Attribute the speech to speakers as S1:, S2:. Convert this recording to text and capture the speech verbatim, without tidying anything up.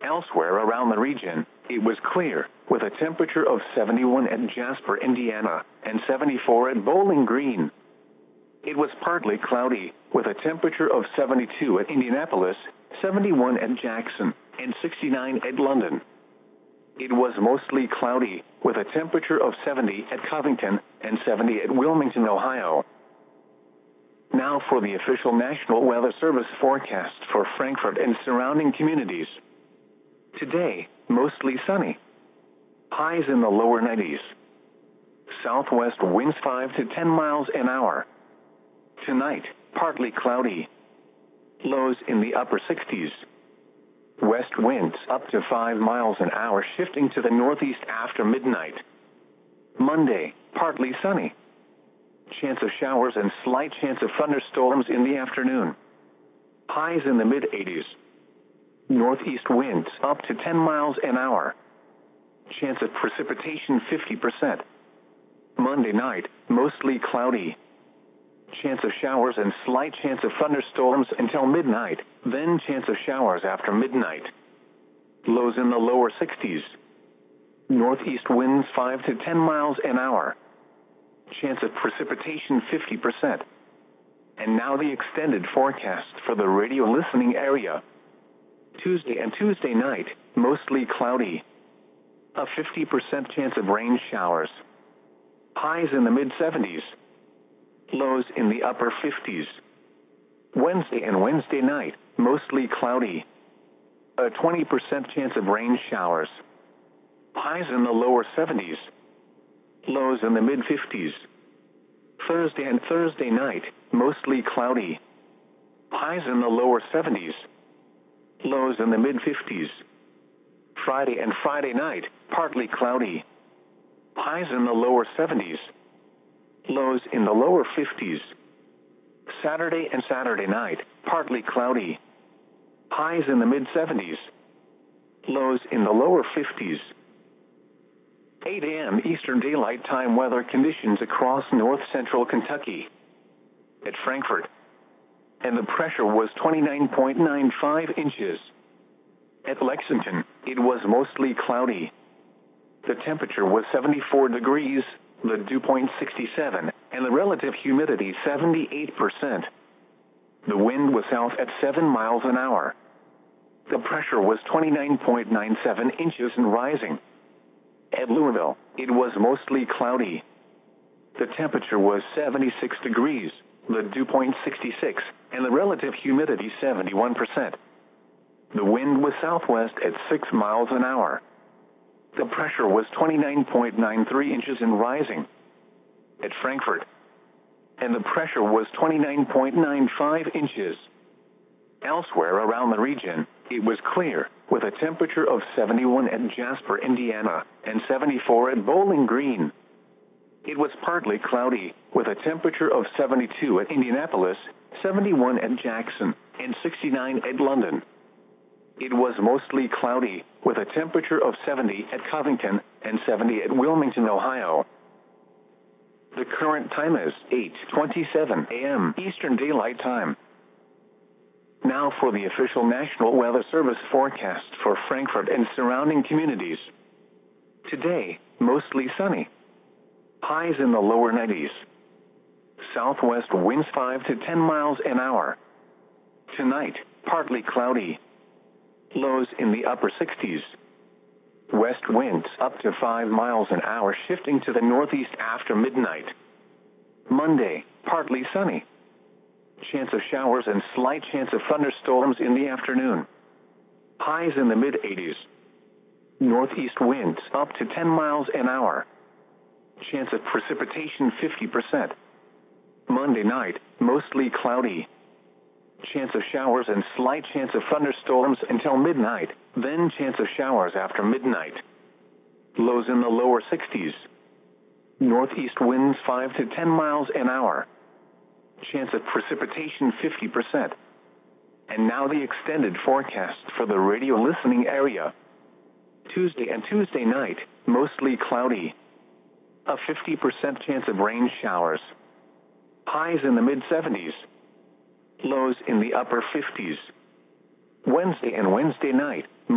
S1: Elsewhere around the region, it was clear, with a temperature of seventy-one at Jasper, Indiana, and seventy-four at Bowling Green. It was partly cloudy, with a temperature of seventy-two at Indianapolis, seventy-one at Jackson, and sixty-nine at London. It was mostly cloudy, with a temperature of seventy at Covington and seventy at Wilmington, Ohio. Now for the official National Weather Service forecast for Frankfort and surrounding communities. Today, mostly sunny. Highs in the lower nineties. Southwest winds five to ten miles an hour. Tonight, partly cloudy. Lows in the upper sixties. West winds up to five miles an hour, shifting to the northeast after midnight. Monday, partly sunny. Chance of showers and slight chance of thunderstorms in the afternoon. Highs in the mid-eighties. Northeast winds up to ten miles an hour. Chance of precipitation fifty percent. Monday night, mostly cloudy. Chance of showers and slight chance of thunderstorms until midnight, then chance of showers after midnight. Lows in the lower sixties. Northeast winds five to ten miles an hour. Chance of precipitation fifty percent. And now the extended forecast for the radio listening area. Tuesday and Tuesday night, mostly cloudy. A fifty percent chance of rain showers. Highs in the mid-seventies. Lows in the upper fifties. Wednesday and Wednesday night, mostly cloudy. A twenty percent chance of rain showers. Highs in the lower seventies. Lows in the mid-fifties. Thursday and Thursday night, mostly cloudy. Highs in the lower seventies. Lows in the mid-fifties. Friday and Friday night, partly cloudy. Highs in the lower seventies. Lows in the lower fifties. Saturday and Saturday night, partly cloudy. Highs in the mid-seventies. Lows in the lower fifties. eight a m Eastern Daylight Time weather conditions across north-central Kentucky. At Frankfort. And the pressure was twenty-nine point nine five inches. At Lexington, it was mostly cloudy. The temperature was seventy-four degrees, the dew point sixty-seven, and the relative humidity seventy-eight percent. The wind was south at seven miles an hour. The pressure was twenty-nine point nine seven inches and rising. At Louisville, it was mostly cloudy. The temperature was seventy-six degrees, the dew point sixty-six, and the relative humidity seventy-one percent. The wind was southwest at six miles an hour. The pressure was twenty-nine point nine three inches and rising. At Frankfort. And the pressure was twenty-nine point nine five inches. Elsewhere around the region, it was clear, with a temperature of seventy-one at Jasper, Indiana, and seventy-four at Bowling Green. It was partly cloudy, with a temperature of seventy-two at Indianapolis, seventy-one at Jackson, and sixty-nine at London. It was mostly cloudy, with a temperature of seventy at Covington and seventy at Wilmington, Ohio. The current time is eight twenty-seven a m Eastern Daylight Time. Now for the official National Weather Service forecast for Frankfort and surrounding communities. Today, mostly sunny. Highs in the lower nineties. Southwest winds five to ten miles an hour. Tonight, partly cloudy. Lows in the upper sixties. West winds up to five miles an hour, shifting to the northeast after midnight. Monday, partly sunny. Chance of showers and slight chance of thunderstorms in the afternoon. Highs in the mid-eighties. Northeast winds up to ten miles an hour. Chance of precipitation fifty percent. Monday night, mostly cloudy. Chance of showers and slight chance of thunderstorms until midnight, then chance of showers after midnight. Lows in the lower sixties. Northeast winds five to ten miles an hour. Chance of precipitation fifty percent. And now the extended forecast for the radio listening area. Tuesday and Tuesday night, mostly cloudy. A fifty percent chance of rain showers. Highs in the mid-seventies. Lows in the upper fifties. Wednesday and Wednesday night,